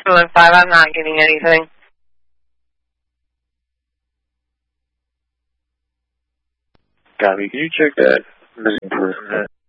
5, I'm not getting anything. Copy. Can you check that missing person?